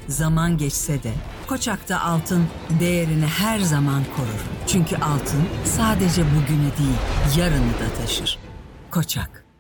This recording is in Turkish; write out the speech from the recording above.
Zaman geçse de Koçak'ta altın değerini her zaman korur. Çünkü altın sadece bugünü değil, yarını da taşır. Koçak.